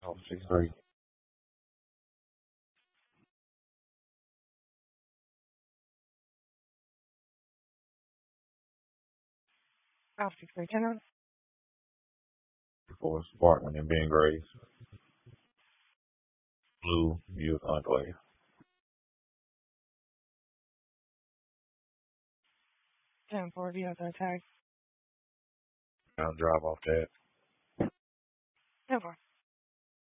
Oh, 6-3. Alpha 6-3, 10 For Sparkman and Ben Grace. Blue, Youth Enclave. for via the tag. I'll drive off that. 10-4.